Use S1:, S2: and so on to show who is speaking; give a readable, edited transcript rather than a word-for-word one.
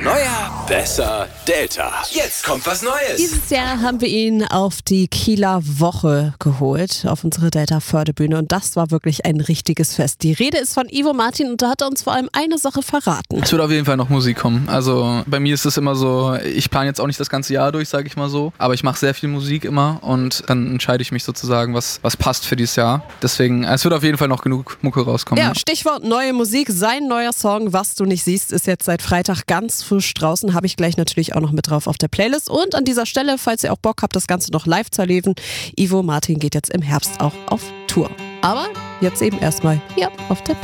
S1: Neuer, besser, Delta. Jetzt kommt was Neues.
S2: Dieses Jahr haben wir ihn auf die Kieler Woche geholt, auf unsere Delta-Förderbühne, und das war wirklich ein richtiges Fest. Die Rede ist von Ivo Martin und da hat er uns vor allem eine Sache verraten.
S3: Es wird auf jeden Fall noch Musik kommen. Also bei mir ist es immer so, ich plane jetzt auch nicht das ganze Jahr durch, sage ich mal so, aber ich mache sehr viel Musik immer und dann entscheide ich mich sozusagen, was passt für dieses Jahr. Deswegen, es wird auf jeden Fall noch genug Mucke rauskommen.
S2: Ja, Stichwort neue Musik. Sein neuer Song, Was du nicht siehst, ist jetzt seit Freitag ganz frisch draußen. Habe ich gleich natürlich auch noch mit drauf auf der Playlist. Und an dieser Stelle, falls ihr auch Bock habt, das Ganze noch live zu erleben, Ivo Martin geht jetzt im Herbst auch auf Tour. Aber jetzt eben erstmal hier auf der